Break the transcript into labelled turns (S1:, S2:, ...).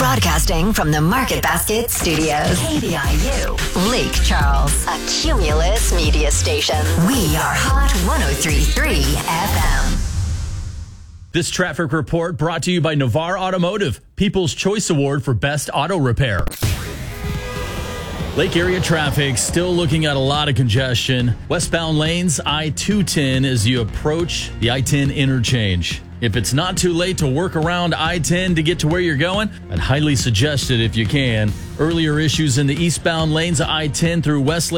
S1: Broadcasting from the Market Basket Studios. KBIU, Lake Charles, a Cumulus media station. We are Hot 103.3 FM.
S2: This traffic report brought to you by Navarre Automotive, People's Choice Award for Best Auto Repair. Lake area traffic still looking at a lot of congestion. Westbound lanes, I-210 as you approach the I-10 interchange. If it's not too late to work around I-10 to get to where you're going, I'd highly suggest it if you can. Earlier issues in the eastbound lanes of I-10 through Westlake